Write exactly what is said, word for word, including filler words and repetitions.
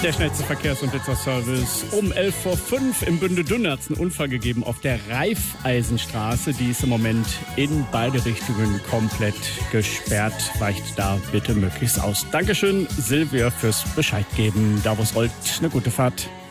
Der schnellste Verkehrs- und Blitzerservice um elf vor fünf im Bünde-Dünn hat es einen Unfall gegeben auf der Raiffeisenstraße. Die ist im Moment in beide Richtungen komplett gesperrt. Weicht da bitte möglichst aus. Dankeschön, Silvia, fürs Bescheid geben. Davos rollt, eine gute Fahrt.